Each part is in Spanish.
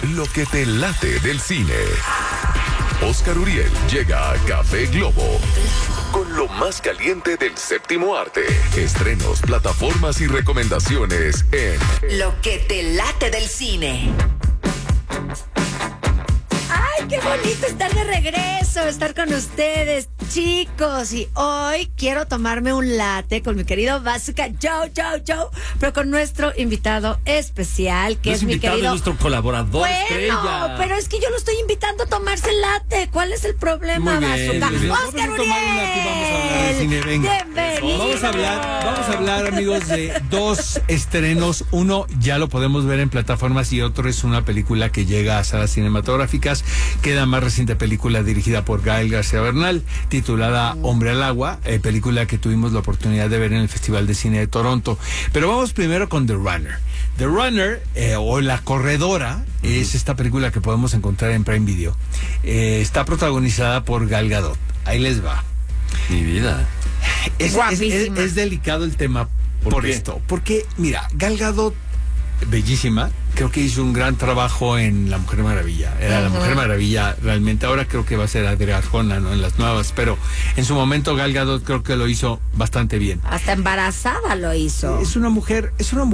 Lo que te late del cine. Oscar Uriel llega a Café Globo con lo más caliente del séptimo arte. Estrenos, plataformas y recomendaciones en Lo que te late del cine. ¡Ay, qué bonito estar de regreso! Estar con ustedes, chicos. Y hoy quiero tomarme un latte con mi querido Bazooka Joe, pero con nuestro invitado especial, que es mi querido... Es nuestro colaborador, bueno, estrella. pero es que yo lo estoy invitando a tomarse el latte. ¿Cuál es el problema, Muy bien, Bazooka? muy bien. ¡Oscar Vamos a tomar un latte y vamos a hablar de Uriel! cine, venga. ¡Bienvenido! Vamos a hablar, amigos, de dos estrenos. Uno ya lo podemos ver en plataformas y otro es una película que llega a salas cinematográficas, que es la más reciente película dirigida por Gael García Bernal, titulada Hombre al Agua, película que tuvimos la oportunidad de ver en el Festival de Cine de Toronto. Pero vamos primero con The Runner. The Runner, o La Corredora, es esta película que podemos encontrar en Prime Video. Está protagonizada por Gal Gadot. Ahí les va. Mi vida. Es delicado el tema por qué? esto. Porque, mira, Gal Gadot, bellísima, creo que hizo un gran trabajo en La Mujer Maravilla. Era La Mujer Maravilla realmente. Ahora creo que va a ser Adria Arjona, ¿no? En las nuevas. Pero en su momento Gal Gadot creo que lo hizo bastante bien. Hasta embarazada lo hizo. Es una mujer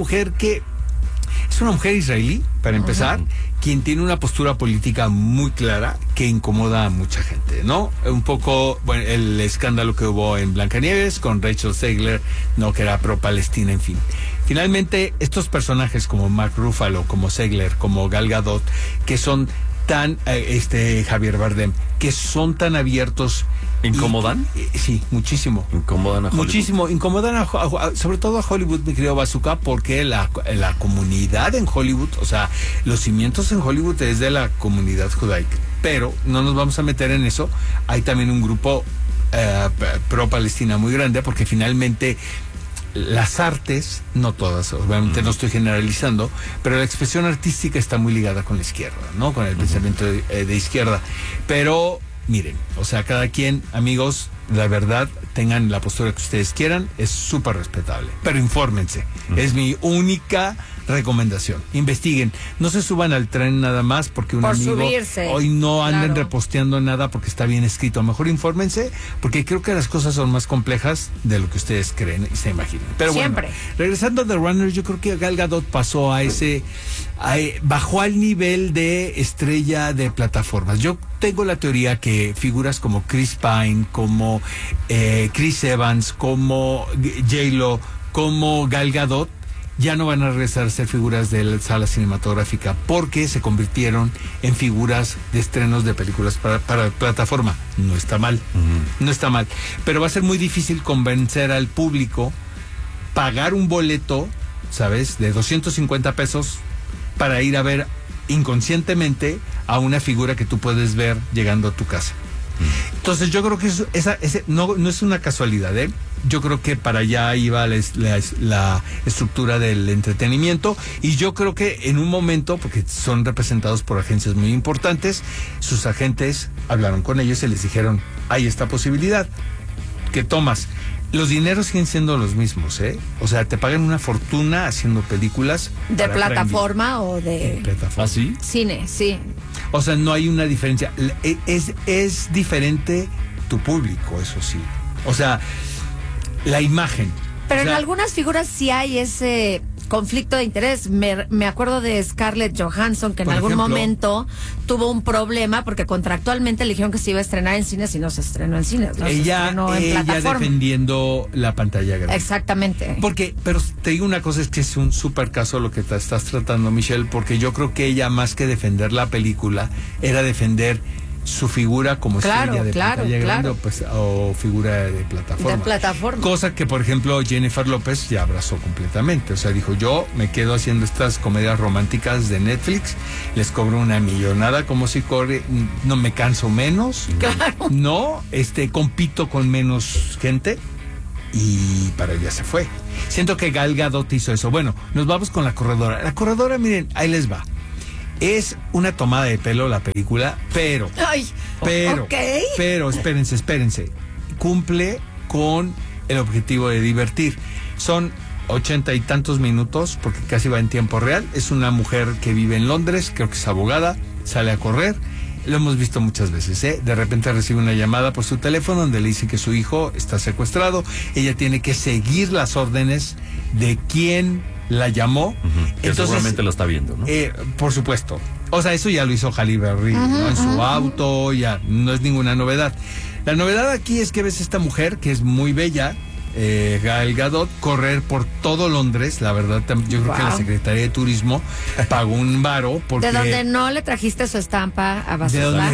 israelí, para empezar, quien tiene una postura política muy clara que incomoda a mucha gente, ¿no? Un poco, bueno, el escándalo que hubo en Blancanieves con Rachel Zegler, ¿no? Que era pro-Palestina, en fin. Finalmente, estos personajes como Mark Ruffalo, como Zegler, como Gal Gadot, que son tan, Javier Bardem, que son tan abiertos. ¿Incomodan? Sí, muchísimo. Incomodan a Hollywood. Muchísimo, incomodan sobre todo a Hollywood, mi querido Bazooka, porque la comunidad en Hollywood, o sea, los cimientos en Hollywood es de la comunidad judaica. Pero no nos vamos a meter en eso. Hay también un grupo pro-Palestina muy grande, porque finalmente las artes, no todas, obviamente no estoy generalizando, pero la expresión artística está muy ligada con la izquierda, ¿no? Con el pensamiento de izquierda. Pero miren, o sea, cada quien, amigos, la verdad, tengan la postura que ustedes quieran, es súper respetable. Pero infórmense, es mi única recomendación. Investiguen, no se suban al tren nada más porque un Por amigo subirse. hoy no anden Claro. reposteando nada porque está bien escrito. A lo mejor infórmense, porque creo que las cosas son más complejas de lo que ustedes creen y se imaginan. Pero Siempre. bueno, regresando a The Runner, yo creo que Gal Gadot pasó bajó al nivel de estrella de plataformas. Yo tengo la teoría que figuras como Chris Pine, como Chris Evans, como J-Lo, como Gal Gadot ya no van a regresar a ser figuras de la sala cinematográfica porque se convirtieron en figuras de estrenos de películas para plataforma. No está mal, no está mal, pero va a ser muy difícil convencer al público, pagar un boleto, ¿sabes?, de 250 pesos para ir a ver inconscientemente a una figura que tú puedes ver llegando a tu casa. Entonces yo creo que no es una casualidad, ¿eh? Yo creo que para allá iba la estructura del entretenimiento, y yo creo que en un momento, porque son representados por agencias muy importantes, sus agentes hablaron con ellos y les dijeron, hay esta posibilidad, ¿qué tomas? Los dineros siguen siendo los mismos, ¿eh? O sea, te pagan una fortuna haciendo películas. ¿De para plataforma o de plataforma. ¿Ah, sí? cine? Sí. O sea, no hay una diferencia. Es diferente tu público, eso sí. O sea, la imagen. Pero O sea, en algunas figuras sí hay ese conflicto de interés. Me acuerdo de Scarlett Johansson, que en Por algún ejemplo, momento tuvo un problema porque contractualmente le dijeron que se iba a estrenar en cines y no se estrenó en cines, no se estrenó en ella plataforma. defendiendo la pantalla grande. Exactamente. Pero te digo una cosa, es que es un súper caso lo que te estás tratando, Michelle, porque yo creo que ella, más que defender la película, era defender su figura como estrella de pantalla grande, o figura de plataforma. De plataforma. Cosa que, por ejemplo, Jennifer López ya abrazó completamente. O sea, dijo, yo me quedo haciendo estas comedias románticas de Netflix, les cobro una millonada como si no me canso menos. Claro. No, compito con menos gente. Y para ella se fue. Siento que Gal Gadot hizo eso. Bueno, nos vamos con La Corredora. La Corredora, miren, ahí les va. Es una tomada de pelo la película, pero espérense. Cumple con el objetivo de divertir. Son 80 y tantos minutos, porque casi va en tiempo real. Es una mujer que vive en Londres, creo que es abogada, sale a correr. Lo hemos visto muchas veces, ¿eh? De repente recibe una llamada por su teléfono donde le dice que su hijo está secuestrado. Ella tiene que seguir las órdenes de quien la llamó. Que seguramente lo está viendo, ¿no? Por supuesto. O sea, eso ya lo hizo Halle Berry, ¿no? En su auto, ya no es ninguna novedad. La novedad aquí es que ves a esta mujer que es muy bella, Gal Gadot, correr por todo Londres. La verdad, yo creo que la Secretaría de Turismo pagó un varo porque... De donde no le trajiste su estampa a Bazooka.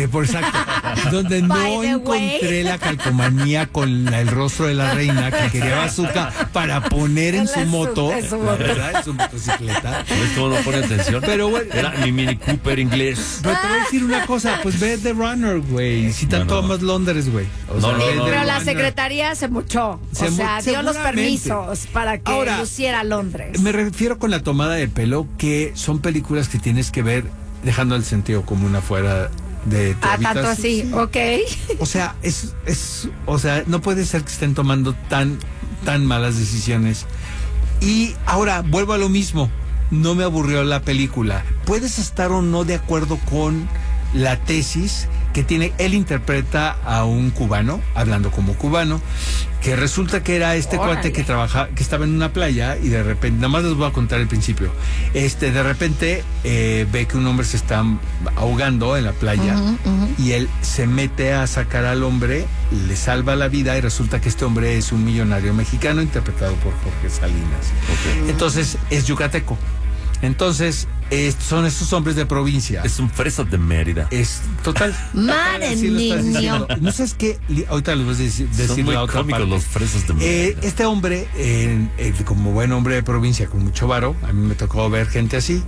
Donde no encontré la calcomanía con el rostro de la reina que quería Bazooka para poner en su moto, ¿verdad? En su motocicleta. ¿Ves cómo no pone atención? Pero bueno, era mi Mini Cooper inglés. Pero te voy a decir una cosa, pues ve The Runner, güey. Si tanto amas Londres, güey. Pero la secretaría se mochó. Dio los permisos para que luciera Londres. Me refiero con la tomada de pelo, que son películas que tienes que ver dejando el sentido común afuera de tu habitación. Tanto así, ok. O sea, o sea, no puede ser que estén tomando tan malas decisiones. Y ahora, vuelvo a lo mismo. No me aburrió la película. Puedes estar o no de acuerdo con la tesis que tiene. Él interpreta a un cubano, hablando como cubano, que resulta que era cuate que que estaba en una playa y de repente, nada más les voy a contar el principio, de repente ve que un hombre se está ahogando en la playa y él se mete a sacar al hombre, le salva la vida y resulta que este hombre es un millonario mexicano interpretado por Jorge Salinas. Entonces es yucateco. Entonces, son estos hombres de provincia. Es un fresa de Mérida. Es total. Madre niño. No sabes qué, ahorita les voy a decir son muy la otra cómicos parte. los fresas de Mérida. Este hombre, como buen hombre de provincia con mucho varo, a mí me tocó ver gente así.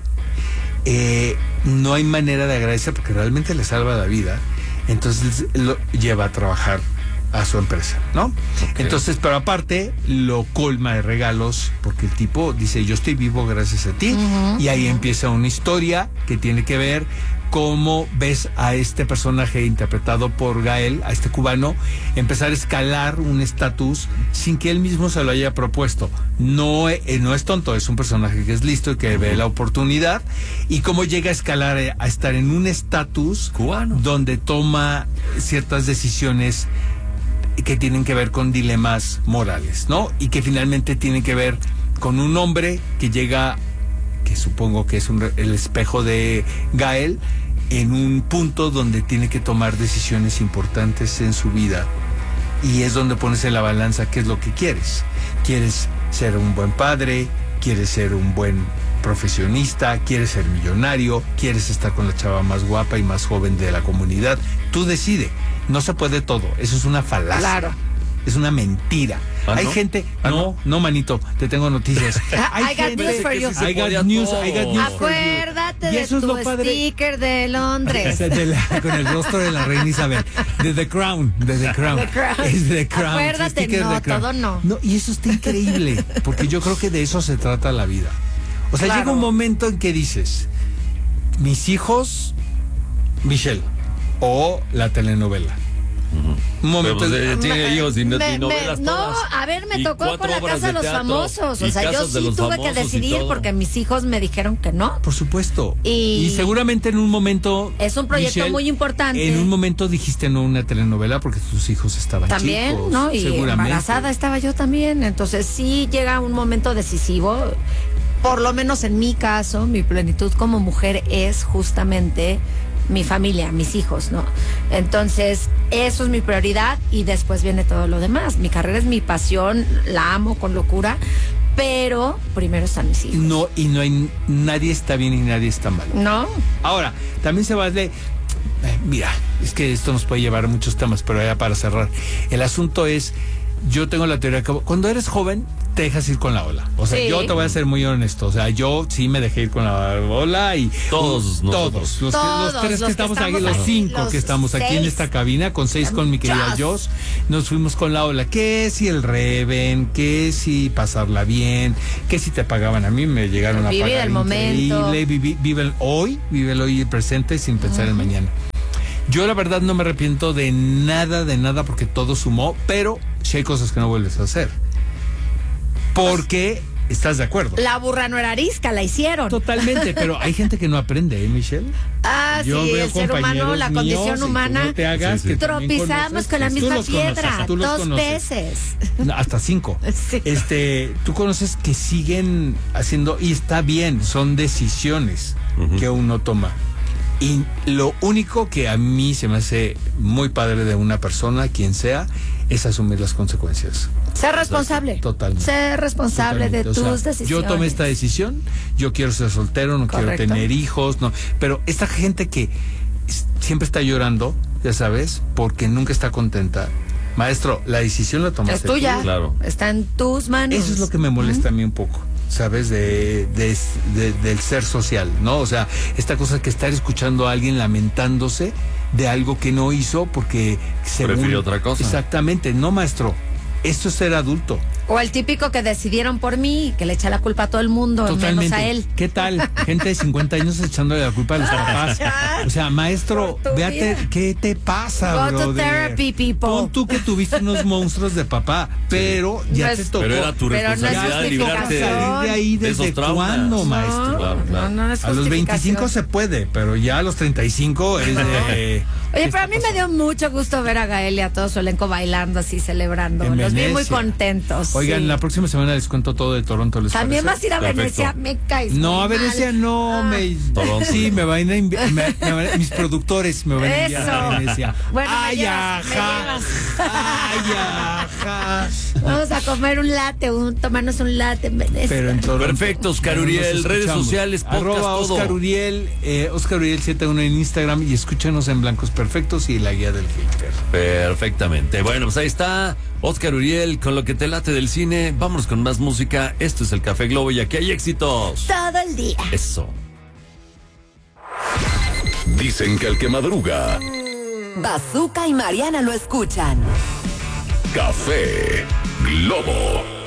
No hay manera de agradecer porque realmente le salva la vida. Entonces lo lleva a trabajar a su empresa, ¿no? Okay. Entonces, pero aparte lo colma de regalos porque el tipo dice, yo estoy vivo gracias a ti, y ahí empieza una historia que tiene que ver cómo ves a este personaje interpretado por Gael, a este cubano, empezar a escalar un estatus sin que él mismo se lo haya propuesto. No es tonto, es un personaje que es listo y que ve la oportunidad, y cómo llega a escalar a estar en un estatus cubano donde toma ciertas decisiones que tienen que ver con dilemas morales, ¿no? Y que finalmente tienen que ver con un hombre que llega, que supongo que es el espejo de Gael, en un punto donde tiene que tomar decisiones importantes en su vida. Y es donde pones en la balanza qué es lo que quieres. ¿Quieres ser un buen padre? ¿Quieres ser un buen profesionista? ¿Quieres ser millonario? ¿Quieres estar con la chava más guapa y más joven de la comunidad? Tú decide. No se puede todo. Eso es una falacia. Claro. Es una mentira. Hay gente... No, manito, te tengo noticias. I got news for you. I got news for you. Acuérdate de tu sticker de Londres. Con el rostro de la reina Isabel. De The Crown. Es The Crown. Acuérdate, no, todo no. Y eso está increíble, porque yo creo que de eso se trata la vida. O sea, llega un momento en que dices, mis hijos, Michelle, o la telenovela. Un momento. Tiene hijos y novelas no, todas. a ver, me tocó con la Casa de los Famosos. O sea, yo sí tuve que decidir porque mis hijos me dijeron que no. Por supuesto. Y seguramente en un momento... Es un proyecto Michelle, muy importante. En un momento dijiste no una telenovela porque tus hijos estaban también, chicos. ¿no? Y embarazada estaba yo también. Entonces sí llega un momento decisivo. Por lo menos en mi caso, mi plenitud como mujer es justamente mi familia, mis hijos, ¿no? Entonces, eso es mi prioridad y después viene todo lo demás. Mi carrera es mi pasión, la amo con locura, pero primero están mis hijos. No, y no hay... Nadie está bien y nadie está mal. ¿No? Ahora, también se vale... mira, es que esto nos puede llevar a muchos temas, pero ya para cerrar. El asunto es... Yo tengo la teoría que cuando eres joven te dejas ir con la ola. O sea, yo te voy a ser muy honesto. O sea, yo sí me dejé ir con la ola y todos los tres que estamos aquí, los cinco que estamos aquí en esta cabina, con 6 con mi querida Joss, nos fuimos con la ola. Que si el Reven, que si pasarla bien, que si te pagaban. A mí me llegaron a pagar el increíble. Vive el hoy y el presente sin pensar en mañana. Yo la verdad no me arrepiento de nada porque todo sumó, pero sí hay cosas que no vuelves a hacer. Porque ¿Estás de acuerdo? La burra no era arisca, la hicieron. Totalmente, pero hay gente que no aprende, ¿eh, Michelle? Ah, Yo sí, veo el ser humano, la compañeros condición míos, y humana. que no te hagas, Sí, que sí. también Tropizamos conoces, con la tú misma los conoces, piedra tú los 2 conoces. veces. No, hasta 5. Sí. Tú conoces que siguen haciendo, y está bien, son decisiones que uno toma. Y lo único que a mí se me hace muy padre de una persona, quien sea, es asumir las consecuencias. Ser responsable. Totalmente. Ser responsable Totalmente. de tus O sea, decisiones. yo tomé esta decisión, yo quiero ser soltero, no quiero Correcto. tener hijos, no. Pero esta gente que siempre está llorando, ya sabes, porque nunca está contenta. Maestro, la decisión la tomaste Es tuya. tú. Claro. Está en tus manos. Eso es lo que me molesta a mí un poco, ¿sabes? Del ser social, ¿no? O sea, esta cosa que estar escuchando a alguien lamentándose de algo que no hizo porque Prefirió otra cosa. Exactamente, no, maestro. Esto es ser adulto. O el típico que decidieron por mí y que le echa la culpa a todo el mundo, Totalmente. menos a él. ¿Qué tal? Gente de 50 años echándole la culpa a los papás. O sea, maestro, Por tu véate, vida. ¿qué te pasa, Go to brother? therapy, people. Pon tú que tuviste unos monstruos de papá, pero ya No te es- tocó. Pero era tu Pero no es responsabilidad librarte justificación. salir de ahí de desde esos traumas. cuándo, maestro. Claro, claro. No es A los 25 justificación. se puede, pero ya a los 35 es de... Oye, pero a mí me dio mucho gusto ver a Gael y a todo su elenco bailando así, celebrando. En Los vi muy Venecia. contentos. Oigan, sí. la próxima semana les cuento todo de Toronto. ¿Les También vas parece? a ir a Perfecto. Venecia, me caes. No, muy a Venecia mal. no. Ah. Toronto. Sí, me van a mis productores me van a enviar Eso. a Venecia. Bueno, me Ay, llevas, me ajá. llevas. Ay, ajá. Vamos a comer un latte, tomarnos un latte en Venecia. Pero en Toronto. Perfecto, Oscar Nos Uriel, escuchamos. redes sociales, podcast, Arroba todo. Oscar Uriel, Oscar Uriel 71 en Instagram y escúchanos en Blancos Perfectos y la guía del hater. Perfectamente. Bueno, pues ahí está Oscar Uriel con lo que te late del cine. Vámonos con más música. Esto es el Café Globo y aquí hay éxitos. Todo el día. Eso. Dicen que el que madruga, Bazooka y Mariana lo escuchan. Café Globo.